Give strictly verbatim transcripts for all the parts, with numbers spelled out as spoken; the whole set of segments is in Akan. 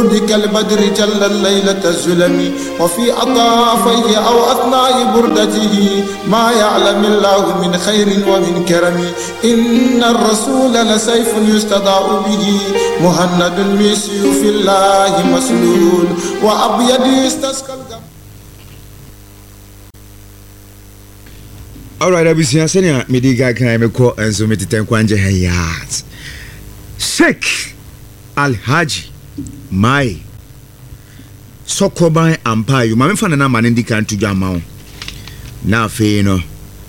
بك البدر جل الليلة الظلم وفي أطافيه أو أثناء بردته ما يعلم الله من خير ومن كرم إن الرسول لسيف يستضاء به مهند من سيوف الله مسلول وأبيض يستسقى. Alright, I will see you. Mediga can I make call and so many ten kwanje hayat. Sheikh Alhaji Mai Sokoban Ampa, you mammy fan and I'm an indican to Jamau. Now, fe no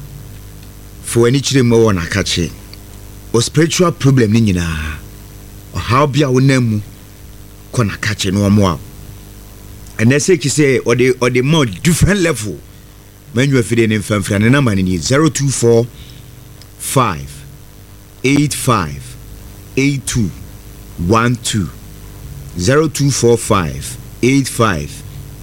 for any chili more on a catch it or spiritual problem nina or how be our name corner catching no more. And they say, say, or the or the more different level. When you are feeding in family and the number in zero two four five eight five eight two one two zero two four five eight five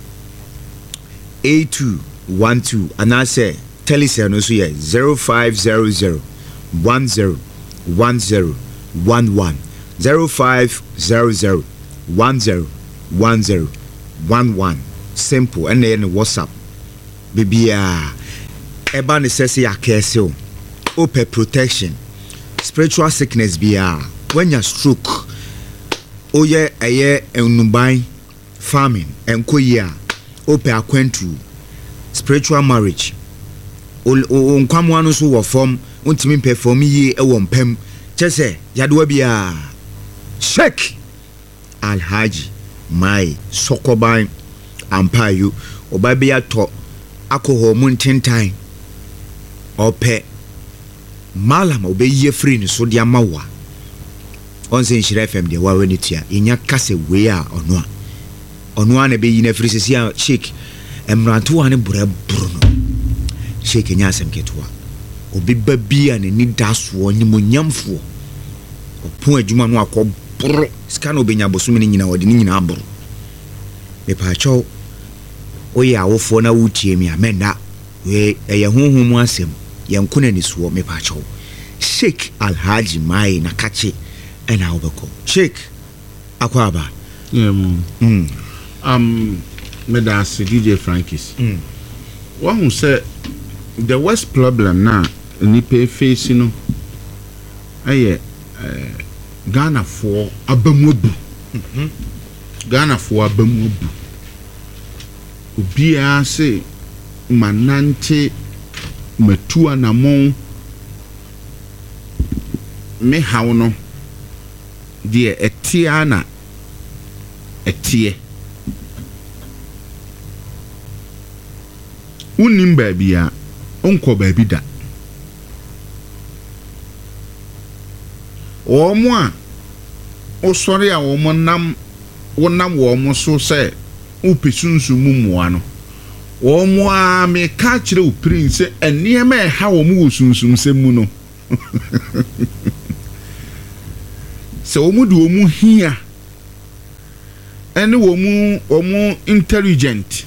eight two one two and I say tell us also yeah zero five zero zero one zero one zero one one zero five zero zero one zero one zero one one simple and then WhatsApp. Bibia eba necessary akese open protection spiritual sickness bia when you stroke oye eye enuban farming enkoyia open akwantu spiritual marriage onkwamo anu so wo form untimi perform yi e wo mpam chese yadewa bia Sheikh Alhaji Mai Sokoban Ampayu obabia to alcohol muntintan ope malam obeyi free ni so dia mawa onse nshira F M de wa weni tia inya kase we a ono a ono a na beyi na free sisi a Sheikh emranto ane bura bruno Sheikh nya asem ketwa obi babia ne ni daso nyimonyamfo opon adwuma no akọ bro ska no benya bosumi ni nyina wode ni nyina abro me pa cho oye awofo na wutie mi amenda we eye honhom mu asem yankuna ni so me pa cho Sheikh Alhaji Mai na kache ena obeko Sheikh akwaba yeah mm um me da D J Frankies mm what who say the worst problem na ni pay face no aye uh, Ghana for abamubu mhm Ghana for abamubu obia se manante matua na mon me hawo no de etia na etie unim baabia onko baabi da omo a osori a omo nam wonam wo mo so se upesunsu mumuwa no omo a me ka kire o prince eniema e ha wo mu wosunsum semu no se omu du omu hia ene wo mu omu intelligent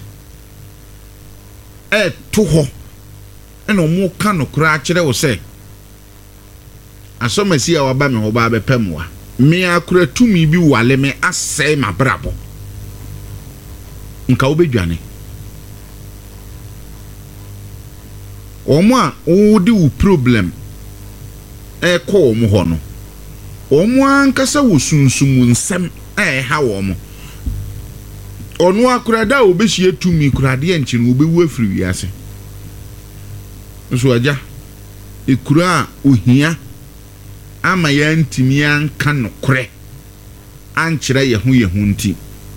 e to ho ene omu ka no kra kire wo se asomasi a waba me ho ba bepemwa me akura tumi bi wale me asai mabrabo nka obedwane omo a odi u problem e ko omo ho no omo ankasa wo sunsum nsem e ha wo mo onu akura da obehie tumi kura de enchi no obewu afiri wiase nso aja ekura ohia ama ya ntimi anka no kore ankyere ye ho ye ho nti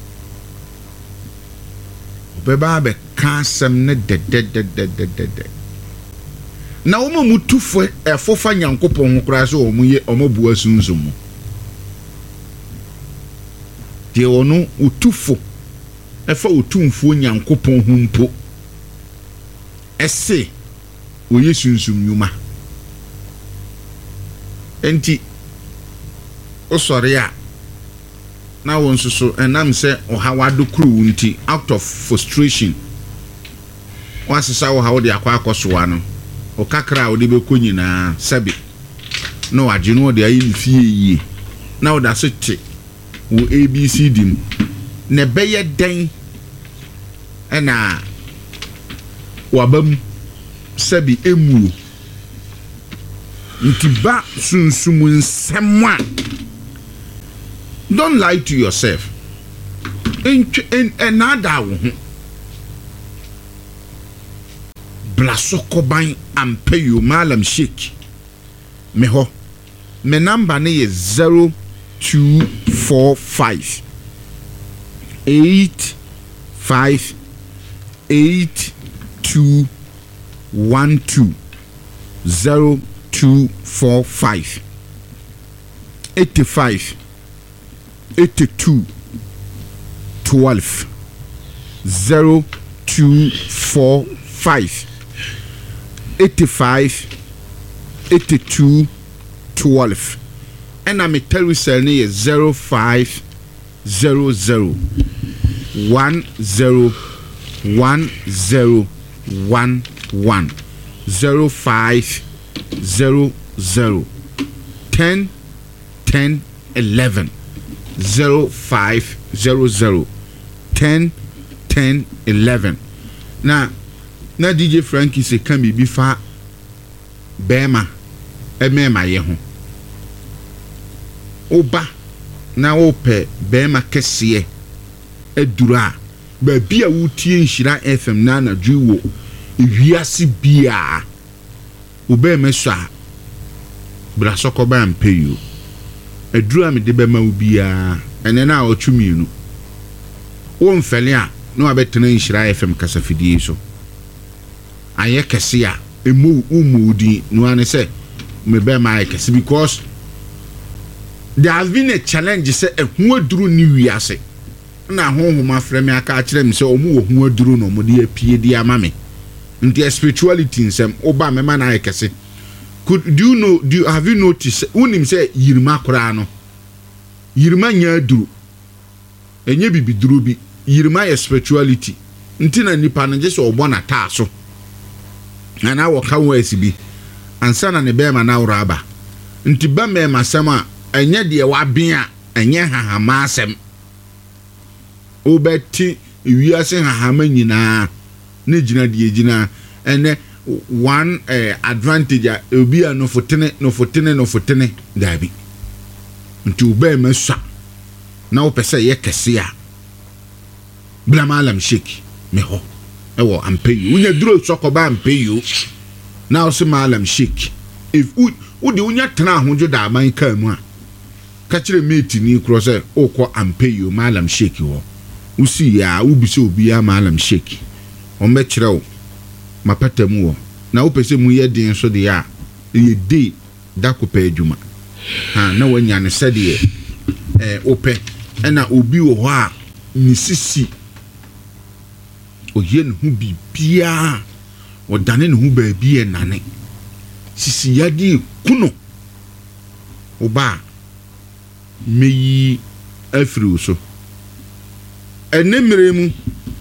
obeba be kasem ne de de de de de de na wo mutufo efofa nyankopon ho kura so omo ye omo bua sunzumu de onu utufo efa otumfo nyankopon ho mpo ese oye sunzum nyuma enti osori a na won so enam se ohawado kru nti out of frustration wasisa wo hawo de akwa akosowa no o kakra o de bekonyi na sabi no aginu de ayi fie yi na o da se che wo A B C dim ne bɛyɛ den ɛna wabam sɛbi emuo nti ba sunsum nsɛm a don't lie to yourself ɛnada wo ho blasokɔban ampa yo malam sheik me hɔ me number ne yɛ zero two four five eight five eight two one two zero two four five eighty five eighty two twelve zero two four five eighty five eighty two twelve and I'm a terrorist near zero five zero zero one zero one zero one one zero five zero zero ten ten eleven zero five zero zero ten ten eleven. Now, na D J Frankie se kan bi bi fa bema e me ma ye ho oba na wo pe bema kese edura ba bi a wutie nhira F M na na dwo ewiase bia oba me so a bra sokoba ampeyo edura me de be ma bia ene na otwumi nu wo mfele a no abetena nhira F M kasafidie so aye kese a emu umudi no ane se me be ma aye kese because there has been a challenge say ehu aduru ni wiase na honhoma frame aka akire me say omu ohu aduru no mo de apie di amame nti spirituality nsem oba me ma na aye kese. Could do you know do you, have you noticed unim say yirima kora no yirima nya aduru enye bibiduru bi yirima ye spirituality nti na nipa no je so obo na taa so na na wo ka wo asibi ansa na ne be ma na uraba nti ba me masama enye de wa bia enye hahama asem obeti wiase hahama nyina ne gina de gina ene one uh, advantage obi no fotene no fotene no fotene dabi nti ube meswa na wo pese ye kese a bla malam sheik me ho ewo ampeyo unya duro sokoba ampeyo na wo se malam sheik if u de unya tena hojo da man ka mu a ka kire meti ni kro se okọ ampeyo malam sheik wo usi ya ubi se obi ya malam sheik o me kire wo mapatamu wo na wo pese mu ye den so de ya ye de da ko pa adwuma ha na wanya ne sede eh ope na obi wo ho a ni sisi oye ne hu bibia o dane ne hu ba bi e nane sisi yadi kuno oba meyi afri so enemere mu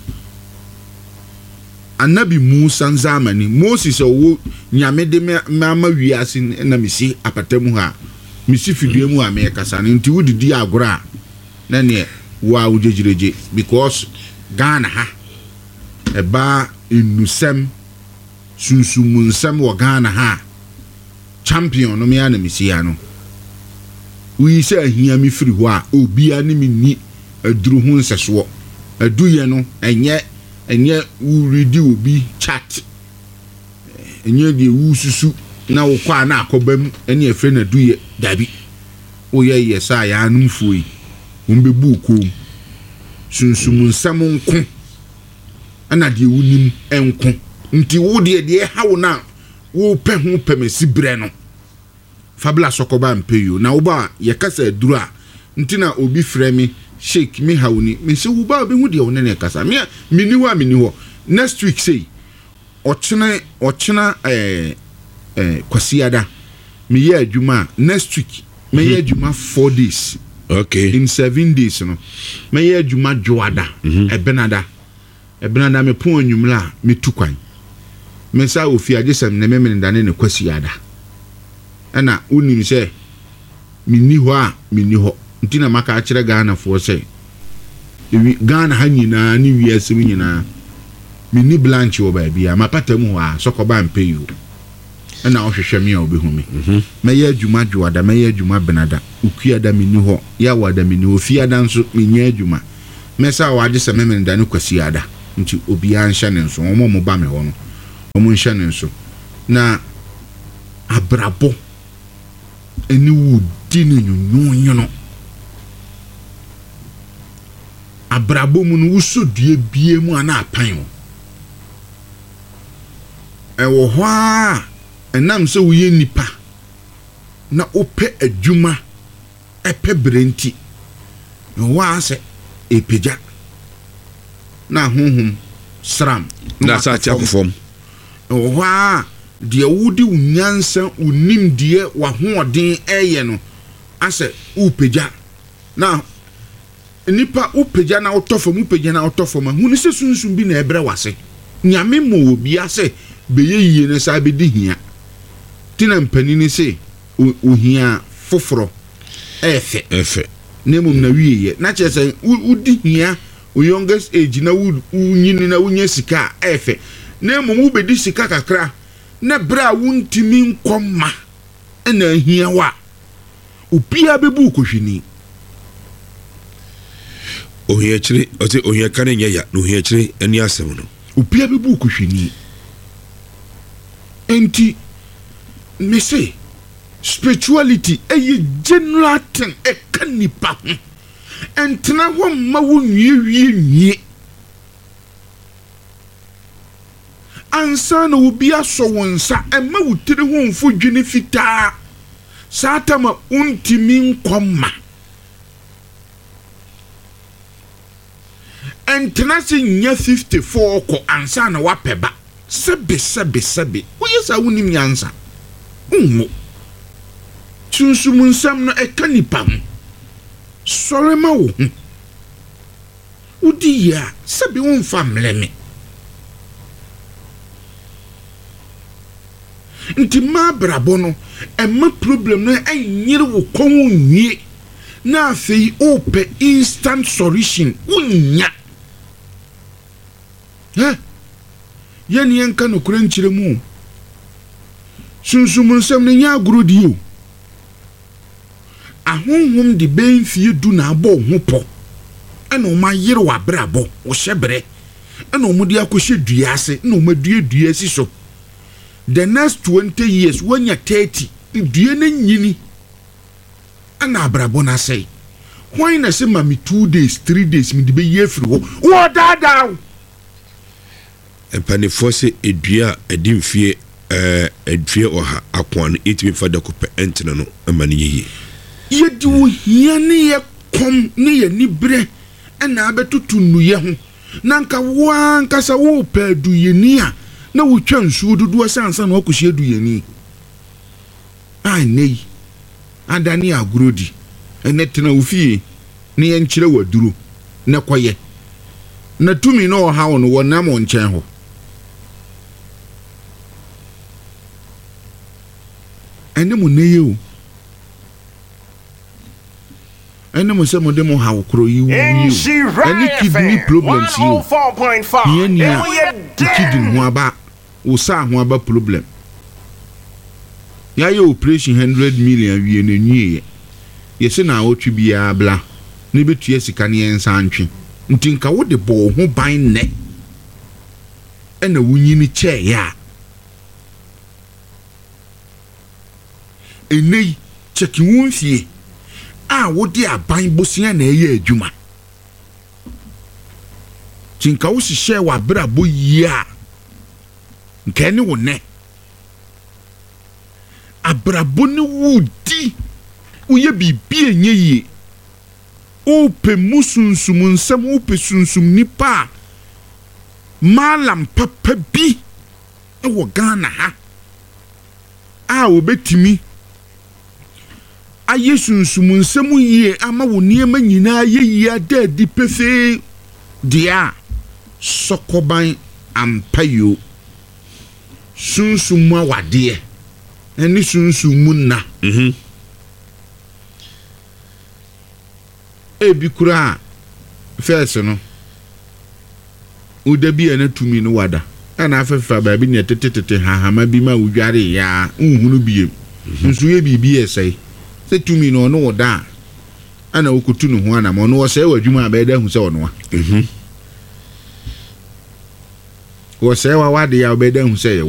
Anabi Musa nzamani Moses owo nyame de mama wiase na misi apatamu ha misi fidue mu ameka sane nti wudidi agora na ne wa wujejireje because Ghana ha eba inusem sunsumusem wo Ghana ha champion no me ana misi ya no wi se ahia mi firi ho a obi ani mi ni aduru hu nseso aduye no enye enye u ready obi chat enye de wu susu na wo kwa na akobam ene efre na duye dabi wo ye ye sa ya anumfo yi wo mbebu ko sunsumun samon ko ana de wunim enko nti wo de de hawo na wo pe ho pemesi bre no fabla sokoba mpeyo na wo ba ye kasa duru a nti na obi fremi Sheik me hawni me se wo ba be hu de wo ne kasa me mini ho mini ho next week say ochena ochena eh eh kwasiada me ye adwuma next week me ye adwuma four days okay in seven days no me ye adwuma joada e benada e benada me pon anwumla me tukwan me sa ofi agesem ne me me ndane ne kwasiada ana unim se mini ho a mini ho ntina maka akire Ghana fo se ewi Ghana ha nyinaa ni wiase mi nyinaa me ni blanche wo ba bia mapata mu a sokoba mpe yo na ohwehwe me a obehu me meye adwuma dwada meye adwuma benada ukuada me ni ho ya wada me ni ofiada nso me nya adwuma mesa waje se me me dane kwasiada nti obi anhya ne nso omo mo ba me ho no omo nhya ne nso na abrabo eni wudi ni nyunyu no abrabo mu no wusodue bie mu ana apan wo ewo ho a enam se wo ye nipa na ope adwuma epe brenti no wa se epeja na honhom sram na sa tia kofom ewo ho a de wudi unyansa unim de wa hoɔden eye no ase upeja na nipa upeja na otofom upeja na otofom hunu se sunsun bi na ebre wase nyame mo obi ase beye yie ne sa be di hia tina mpanini se ohia foforo efe efe nemum na wiye na chese udi hia o youngest age na unyini na unya sika efe nemum u be di sika kakra na bra wuntimi nkoma na hia wa opia bebu kohwini ohia chire ote ohia kan nya ya no ohia chire ani asem no opia bebu kohwini enti me say spirituality a general thing e kanipa ho entena ho ma wo nwie wie nwie ansa na obi aso wonsa e ma wutire ho mfo dwene fitaa satama untimi nkoma entena se nya fifty-four ko ansa na wapeba sebe sebe sebe uyesa wunim yansa unwo sunsumun sam na ekanipa sore ma wo udi ya sebe won famleme nti ma brabo no e ma problem no anyire wo kon nwie na afei ope instant solution unya ha yani yanka no kura nkyire mu sunsumun sam ne nya agrodi o ahonhom de benfie du na abo ho po ana o ma yire wa brabo o hyebre ana o mu de akohye duase na o ma due duase so the next twenty years when you thirty due na nyini ana brabo na say why na say mami two days three days mi de be ye free wo wo dada empanifo se edua edimfie eh edue oha akwon etimi fada kopɛ entene no amane yiye ye di wo hia ne ye kom ne ye nibre na abetutu nuye ho na nka wo anka sa wo pa du ye ni a na wo twa nsu dudu asansa na okohie du ye ni ai nei adani agrodi ene tena wo fie ne ye nkyere waduro ne koye na tumi no ha wo no wonam nkyɛn ho ene mo neye o ene mo se mo de mo hawo kro yi wu yi ene kidney problems yi ye ni a kidney ho aba o sa ho aba problem ya ye operation one hundred million wie na nwie ye se na otwi bia bla ne betua sika ne ensa antwe nti nka wo de bo ho ban ne ena wunyi ni che ya enei cheki wonfie a wodi aban bosia na eye adwuma tinka wo hihye wa brabo yi a nka ne wo ne abrabo ne wudi uye bibi enye yi ope musunsum nsam ope sunsum nipa malam papa bi e wo Ghana ha a obetimi aye sunsum nsam yie ama wo niema nyina ye yia da di pefe dia sokoban ampayo sunsum awade eni sunsum munna mhm ebi kura first no uda bi na tumi no wada ana afefa baabi ne tetetete hahama bi ma udware ya nhunu biem nso ye bibi esai se tumi no no woda ana wokutu no ho ana mo no wo se wadwuma abeda hu se wono a mhm wo se wa wade ya abeda hu se